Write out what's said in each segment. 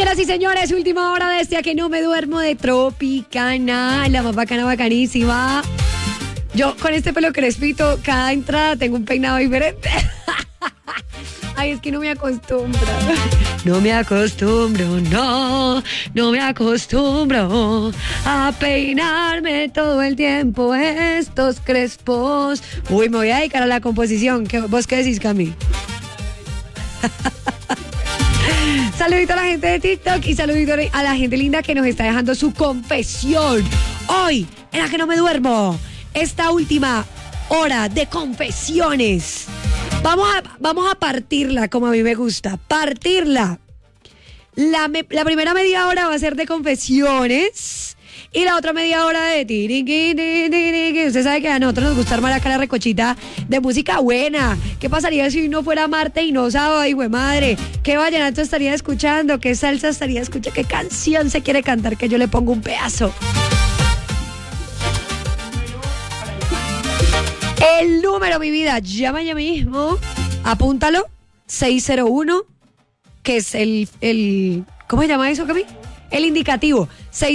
Señoras y señores, última hora de A que no me duermo de Tropicana, la más bacana, bacanísima. Yo con este pelo crespito, cada entrada tengo un peinado diferente. Ay, es que no me acostumbro. No me acostumbro, no me acostumbro a peinarme todo el tiempo estos crespos. Uy, me voy a dedicar a la composición. ¿Vos qué decís, Cami? Saludito a la gente de TikTok y saludito a la gente linda que nos está dejando su confesión. Hoy, en La que no me duermo, esta última hora de confesiones. Vamos a partirla como a mí me gusta. Partirla. La primera media hora va a ser de confesiones y la otra media hora de tiriqui. Usted sabe que a nosotros nos gusta armar acá la recochita de música buena. ¿Qué pasaría si no fuera martes y no sábado? Ay, güey, madre. ¿Qué vallenato estaría escuchando? ¿Qué salsa estaría escuchando? ¿Qué canción se quiere cantar que yo le pongo un pedazo? El número, mi vida, llama ya mismo, apúntalo, 601, que es el ¿cómo se llama eso, Cami? El indicativo,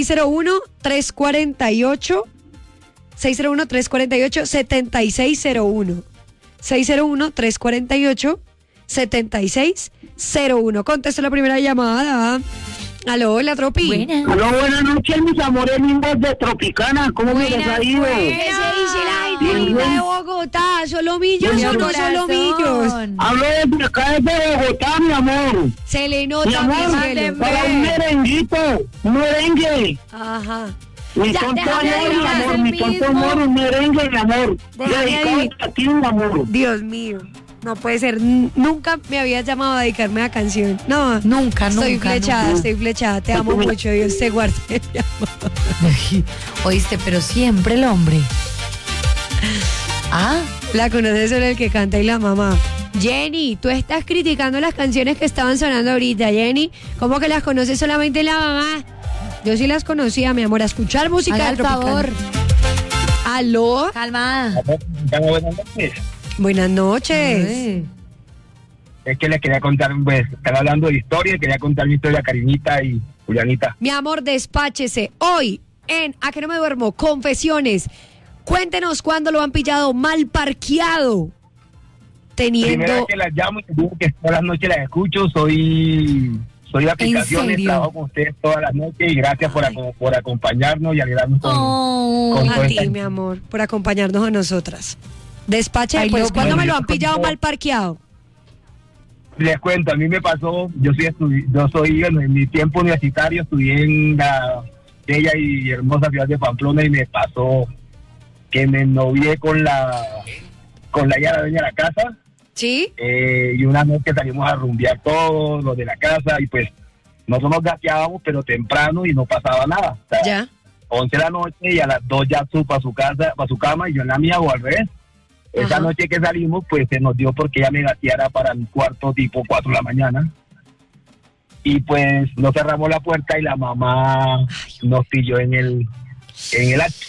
601-348, 601-348-7601, 601-348-7601. Contesto la primera llamada. Aló, hola, Tropi. Buenas. Aló, buenas noches, mis amores lindos de Tropicana. ¿Cómo me les ha ido? ¿Qué se dice la gente linda de Bogotá? ¿Solomillos o no solomillos? Hablo desde acá, desde Bogotá, mi amor. Se le nota, mi amor, para un merenguito, un merengue. Ajá. Mi tonto amor, un merengue, mi amor. Dedicado a ti, mi amor. Dios mío. No puede ser, nunca me habías llamado a dedicarme a canción. No, nunca. Estoy flechada, te amo mucho, Dios te guarde, mi amor. Oíste, pero siempre el hombre. Ah, la conoces solo el que canta y la mamá. Jenny, tú estás criticando las canciones que estaban sonando ahorita, Jenny. ¿Cómo que las conoces solamente la mamá? Yo sí las conocía, mi amor, a escuchar música de Tropicana. Por favor. ¿Aló? Calma. Buenas noches. Es que les quería contar, pues, están hablando de historia, quería contar mi historia a Karinita y Julianita. Mi amor, despáchese. Hoy, en A que no me duermo, confesiones. Cuéntenos cuándo lo han pillado mal parqueado. Primera que las llamo y digo que todas las noches las escucho, soy de aplicaciones, trabajo con ustedes todas las noches y gracias por acompañarnos y alegrarnos con a ti, mi amor, por acompañarnos a nosotras. Despache, pues, ¿cuándo me lo han pillado mal parqueado? Les cuento, a mí me pasó, yo soy en mi tiempo universitario, estudié en la bella y hermosa ciudad de Pamplona y me pasó que me novié con la dueña de la casa. ¿Sí? Y una noche salimos a rumbear todos los de la casa y pues nosotros nos gateábamos pero temprano y no pasaba nada. O sea, ya. 11 de la noche y a las 2 ya para su cama y yo en la mía o al revés. Esa noche que salimos, pues se nos dio porque ella me gateara para mi cuarto tipo 4 de la mañana. Y pues nos cerramos la puerta y la mamá nos pilló en el acto.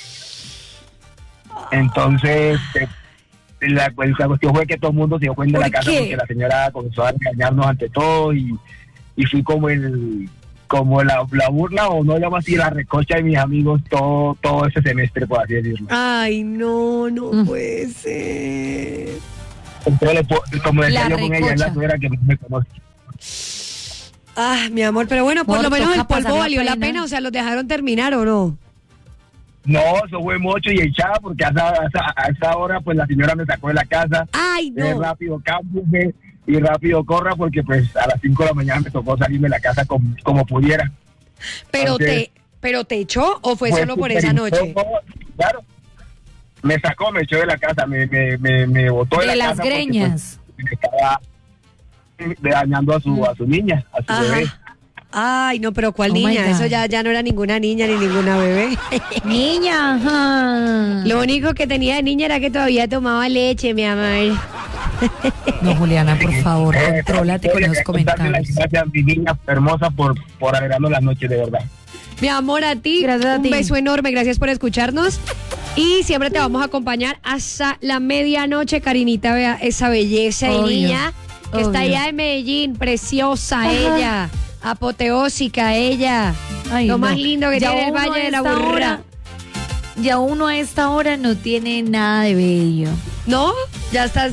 Entonces, la cuestión fue que todo el mundo se dio cuenta de la casa porque la señora comenzó a engañarnos ante todo y fui como la burla, o no llamo así, la recocha de mis amigos todo ese semestre, por así decirlo. Ay, no puede ser. Entonces, como decía yo con ella, es la suegra que me conoce. Ah, mi amor, pero bueno, por lo menos el polvo valió la pena, o sea, ¿los dejaron terminar o no? No, eso fue mucho y echada porque a esa hora pues la señora me sacó de la casa. Ay, no. Rápido cámbiese y rápido corra porque pues a las 5 de la mañana me tocó salirme de la casa como pudiera. Pero te echó o fue solo por esa noche? Claro. Me sacó, me echó de la casa, me botó de la casa. De las greñas. Pues, me estaba dañando a su niña, a su bebé. Ay, no, pero ¿cuál niña? Eso ya no era ninguna niña ni ninguna bebé. Niña, ajá. Lo único que tenía de niña era que todavía tomaba leche, mi amor. No, Juliana, por favor, contrólate con esos comentarios. Gracias a mi niña hermosa por alegrarnos las noches, de verdad. Mi amor, a ti, un beso enorme, gracias por escucharnos. Y siempre te vamos a acompañar hasta la medianoche, Karinita, vea esa belleza de niña que está allá en Medellín, preciosa ella. Apoteósica ella. Ay, Lo no. más lindo que Ya tiene el uno Valle a de la esta Aburrera. hora- Ya uno a esta hora no tiene nada de bello. ¿No? Ya estás...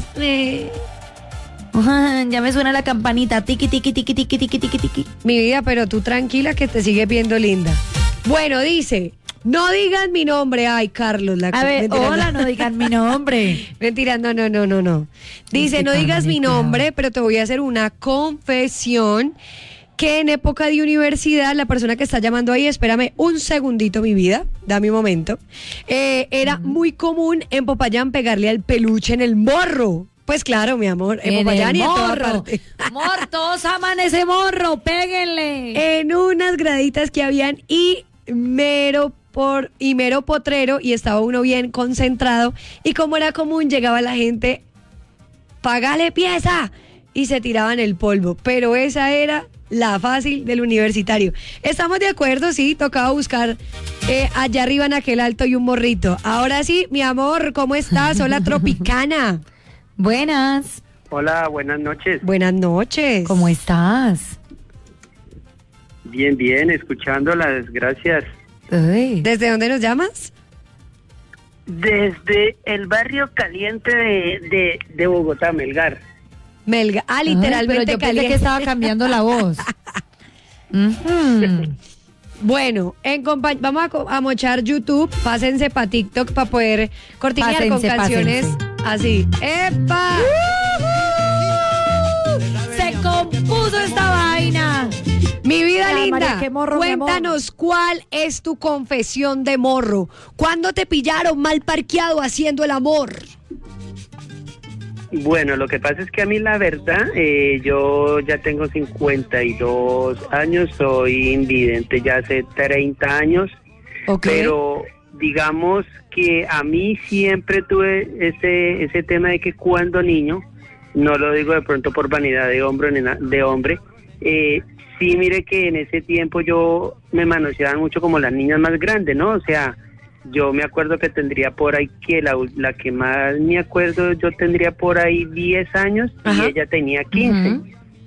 Ya me suena la campanita. Tiki, tiki, tiki, tiki, tiki, tiki, tiki. Mi vida, pero tú tranquila que te sigues viendo linda. Bueno, dice, no digas mi nombre. Ay, Carlos. A ver, mentira, hola, no digan mi nombre. Mentira, no. Dice, Este no digas Carmen, mi cuidado. nombre, pero te voy a hacer una confesión que en época de universidad, la persona que está llamando ahí, espérame un segundito, mi vida, dame un momento, era muy común en Popayán pegarle al peluche en el morro. Pues claro, mi amor, en Popayán y en toda parte. Morro, todos aman ese morro, péguenle. En unas graditas que habían y mero potrero y estaba uno bien concentrado y como era común llegaba la gente, págale pieza y se tiraban el polvo, pero esa era la fácil del universitario. ¿Estamos de acuerdo? Sí, tocaba buscar allá arriba en aquel alto y un morrito. Ahora sí, mi amor, ¿cómo estás? Hola, Tropicana. Buenas. Hola, buenas noches. Buenas noches. ¿Cómo estás? Bien, escuchándolas, gracias. Ay. ¿Desde dónde nos llamas? Desde el barrio caliente de Bogotá, Melgar. Melga. Ah, Ay, literalmente pero yo pensé caliente. que estaba cambiando la voz. Ujú. Bueno, vamos a mochar YouTube, pásense para TikTok para poder cortinear con Pásense, canciones así. ¡Epa! Se compuso esta vaina. Mi vida Ah, linda, María, qué morro, mi amor. cuéntanos cuál es tu confesión de morro. ¿Cuándo te pillaron mal parqueado haciendo el amor? Bueno, lo que pasa es que a mí la verdad, yo ya tengo 52 años, soy invidente ya hace 30 años, Ok. pero digamos que a mí siempre tuve ese tema de que cuando niño, no lo digo de pronto por vanidad de hombre, sí, mire que en ese tiempo yo me manoseaban mucho como las niñas más grandes, ¿no? O sea, yo me acuerdo que tendría por ahí que la que más me acuerdo, yo tendría por ahí 10 años Ajá. y ella tenía 15. Ujú.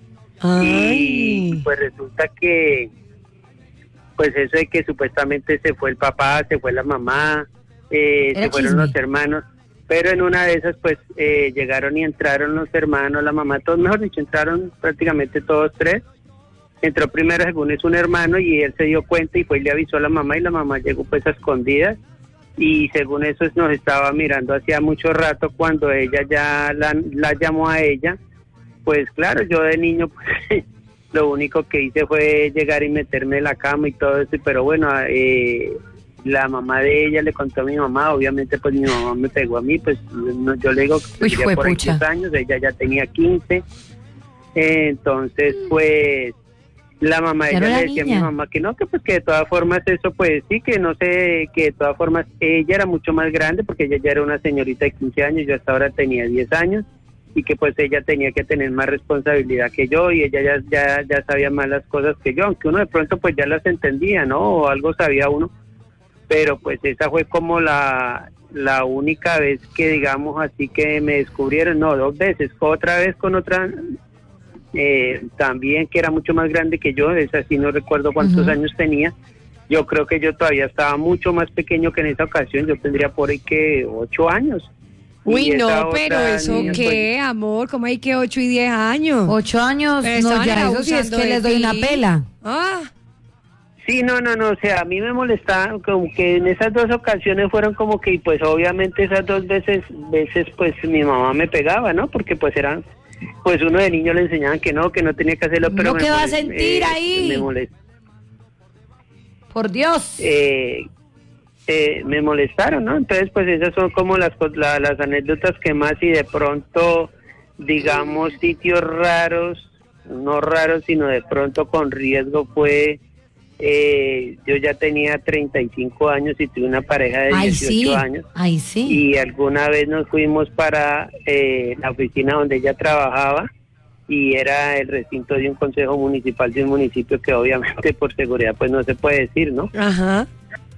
Y Ay. pues resulta que, pues eso de que supuestamente se fue el papá, se fue la mamá, Era se fueron chisme. los hermanos, pero en una de esas pues llegaron y entraron los hermanos, la mamá, todos, mejor dicho, entraron prácticamente todos tres. Entró primero, según es un hermano, y él se dio cuenta y fue y le avisó a la mamá, y la mamá llegó pues a escondidas, y según eso nos estaba mirando hacía mucho rato. Cuando ella ya la llamó a ella, pues claro, yo de niño pues lo único que hice fue llegar y meterme en la cama y todo eso, pero bueno, la mamá de ella le contó a mi mamá, obviamente pues mi mamá me pegó a mí, pues yo le digo que Uy, tendría por ahí juepucha. 10 años, ella ya tenía 15, entonces pues la mamá de Ya no ella era le decía a mi niña. mamá que no, que pues que de todas formas eso pues sí, que no sé, que de todas formas ella era mucho más grande porque ella ya era una señorita de 15 años, yo hasta ahora tenía 10 años y que pues ella tenía que tener más responsabilidad que yo y ella ya sabía más las cosas que yo, aunque uno de pronto pues ya las entendía, ¿no? O algo sabía uno, pero pues esa fue como la única vez que digamos así que me descubrieron, no, 2 veces, otra vez con otra también que era mucho más grande que yo, esa sí no recuerdo cuántos Ujú. años tenía, yo creo que yo todavía estaba mucho más pequeño que en esa ocasión, yo tendría por ahí que 8 años. Uy, Y esa no, pero otra eso niña, qué, amor, ¿cómo hay que 8 y 10 años? 8 años, Pero no, estaban ya eso sí es abusando que de les doy ti. una pela. Ah, Sí, no, o sea, a mí me molestaba, como que en esas 2 ocasiones fueron como que, y pues obviamente esas 2 veces pues mi mamá me pegaba, ¿no? Porque pues eran, pues uno de niño le enseñaban que no tenía que hacerlo, pero No, ¿qué va a sentir ahí? me molestó. Por Dios. Me molestaron, ¿no? Entonces, pues esas son como las anécdotas que más, y de pronto, digamos, sitios raros, no raros, sino de pronto con riesgo fue, yo ya tenía 35 años y tuve una pareja de 18 años, Ay, sí. y alguna vez nos fuimos para la oficina donde ella trabajaba, y era el recinto de un consejo municipal de un municipio que obviamente por seguridad pues no se puede decir, ¿no? ajá.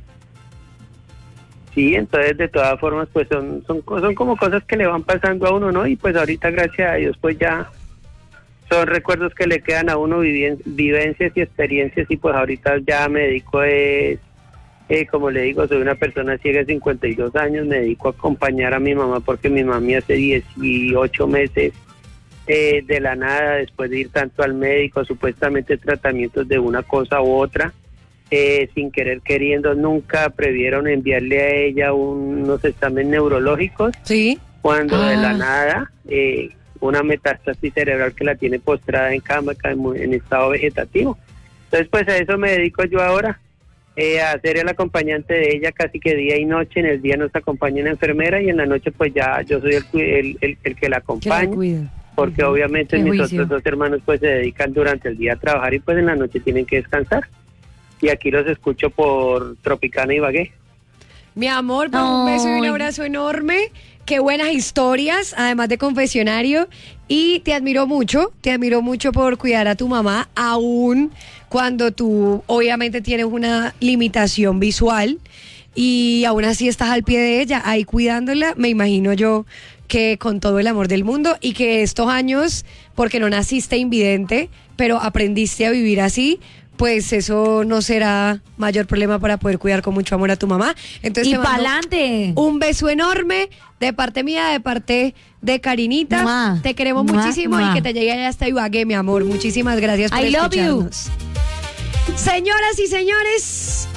Sí, entonces de todas formas pues son como cosas que le van pasando a uno, ¿no? Y pues ahorita gracias a Dios pues ya son recuerdos que le quedan a uno, vivencias y experiencias, y pues ahorita ya me dedico como le digo, soy una persona ciega de 52 años, me dedico a acompañar a mi mamá porque mi mami hace 18 meses de la nada, después de ir tanto al médico, supuestamente tratamientos de una cosa u otra, sin querer queriendo, nunca previeron enviarle a ella unos exámenes neurológicos, sí, cuando de la nada una metástasis cerebral que la tiene postrada en cama, en estado vegetativo. Entonces pues a eso me dedico yo ahora, a ser el acompañante de ella casi que día y noche. En el día nos acompaña una enfermera y en la noche pues ya yo soy el que la acompaña, porque obviamente mis otros dos hermanos pues se dedican durante el día a trabajar y pues en la noche tienen que descansar. Y aquí los escucho por Tropicana y Ibagué. Mi amor, pues un beso y un abrazo enorme. Qué buenas historias, además de confesionario. Y te admiro mucho por cuidar a tu mamá, aún cuando tú obviamente tienes una limitación visual y aún así estás al pie de ella, ahí cuidándola. Me imagino yo que con todo el amor del mundo, y que estos años, porque no naciste invidente, pero aprendiste a vivir así, pues eso no será mayor problema para poder cuidar con mucho amor a tu mamá. Entonces, y pa'lante. Un beso enorme de parte mía, de parte de Karinita. Mua. Te queremos muchísimo y que te llegue hasta Ibagué, mi amor. Muchísimas gracias por escucharnos. Señoras y señores,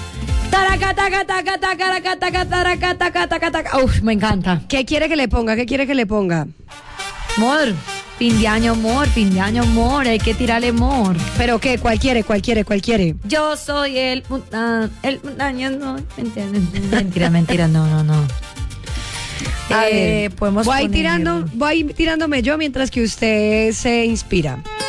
Uf, me encanta. ¿Qué quiere que le ponga? Amor, fin de año, amor, hay que tirarle amor. ¿Pero qué? ¿Cuál quiere? Yo soy el año, no, mentira, no. Podemos voy tirándome yo mientras que usted se inspira.